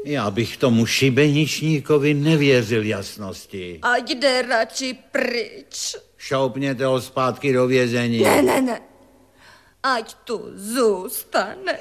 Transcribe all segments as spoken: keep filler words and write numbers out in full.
Já bych tomu šibeničníkovi nevěřil jasnosti. Ať jde radši pryč. Šoupněte ho zpátky do vězení. Ne, ne, ne. Ať tu zůstane.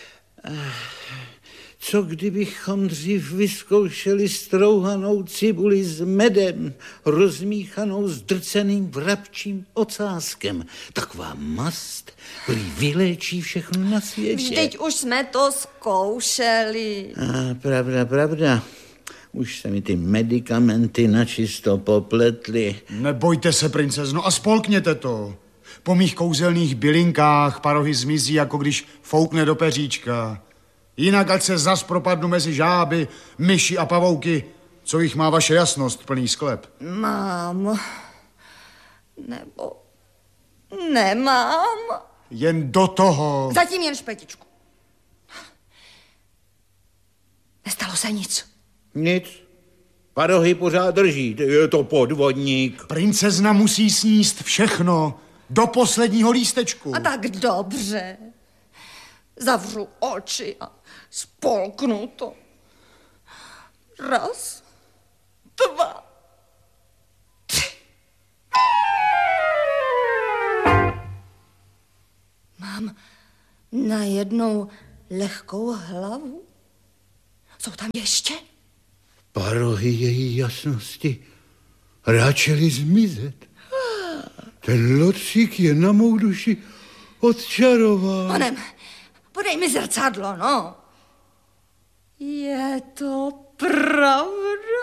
Co kdybychom dřív vyzkoušeli strouhanou cibuli s medem, rozmíchanou s drceným vrabčím ocáskem? Taková mast prý vyléčí všechno na světě. Vždyť už jsme to zkoušeli. A, pravda, pravda. Už se mi ty medikamenty načisto popletly. Nebojte se, princezno, a spolkněte to. Po mých kouzelných bylinkách parohy zmizí, jako když foukne do peříčka. Jinak ať se zas propadnu mezi žáby, myši a pavouky, co jich má vaše jasnost plný sklep. Mám. Nebo nemám. Jen do toho. Zatím jen špetičku. Nestalo se nic. Nic. Parohy pořád drží. Je to podvodník. Princezna musí sníst všechno. Do posledního lístečku. A tak dobře. Zavřu oči a spolknu to. Raz, dva, tři. Mám najednou lehkou hlavu. Jsou tam ještě? Parohy její jasnosti ráčely zmizet. Ten lotřík je na mou duši odčarován. Panem, podej mi zrcadlo, no. Je to pravda?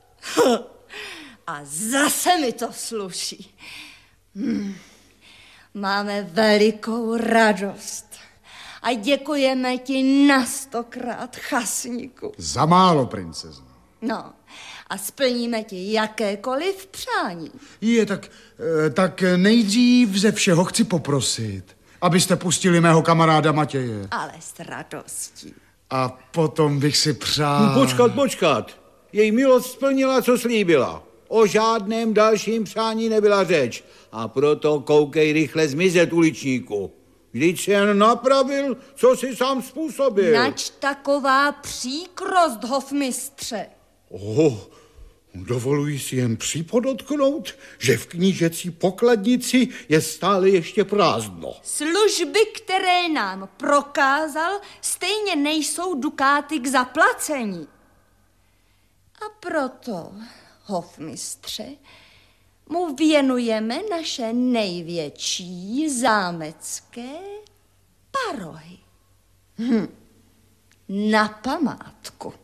A zase mi to sluší. Hm. Máme velikou radost. A děkujeme ti na stokrát, chasníku. Za málo, princezno. No, a splníme ti jakékoliv přání. Je, tak, tak nejdřív ze všeho chci poprosit, abyste pustili mého kamaráda Matěje. Ale s radostí. A potom bych si přál... Počkat, počkat. Její milost splnila, co slíbila. O žádném dalším přání nebyla řeč. A proto koukej rychle zmizet, uličníku. Vždyť se jen napravil, co si sám způsobil. Nač taková příkrost, hofmistře. Oh, dovoluji si jen připodotknout, že v knížecí pokladnici je stále ještě prázdno. Služby, které nám prokázal, stejně nejsou dukáty k zaplacení. A proto, hofmistře, mu věnujeme naše největší zámecké parohy. Hm. Na památku.